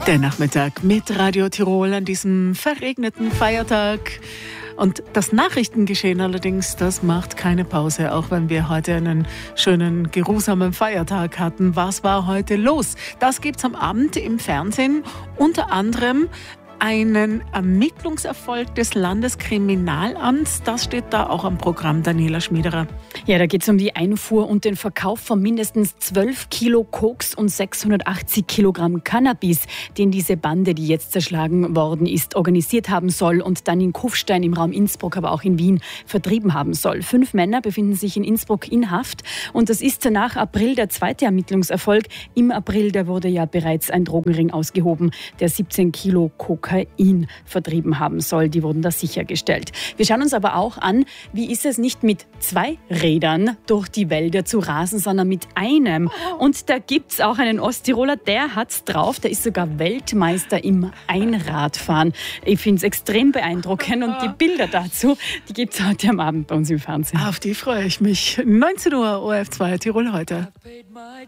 Der Nachmittag mit Radio Tirol an diesem verregneten Feiertag. Und das Nachrichtengeschehen allerdings, das macht keine Pause, auch wenn wir heute einen schönen, geruhsamen Feiertag hatten. Was war heute los? Das gibt's am Abend im Fernsehen. Unter anderem einen Ermittlungserfolg des Landeskriminalamts. Das steht da auch am Programm, Daniela Schmiederer. Ja, da geht es um die Einfuhr und den Verkauf von mindestens 12 Kilo Koks und 680 Kilogramm Cannabis, den diese Bande, die jetzt zerschlagen worden ist, organisiert haben soll und dann in Kufstein im Raum Innsbruck, aber auch in Wien vertrieben haben soll. 5 Männer befinden sich in Innsbruck in Haft und das ist nach April der zweite Ermittlungserfolg. Im April, da wurde ja bereits ein Drogenring ausgehoben, der 17 Kilo Kokain vertrieben haben soll. Die wurden da sichergestellt. Wir schauen uns aber auch an, wie ist es nicht mit 2 Rädern durch die Wälder zu rasen, sondern mit einem. Und da gibt es auch einen Osttiroler, der hat's drauf. Der ist sogar Weltmeister im Einradfahren. Ich finde es extrem beeindruckend und die Bilder dazu, die gibt es heute am Abend bei uns im Fernsehen. Auf die freue ich mich. 19 Uhr, ORF 2 Tirol heute.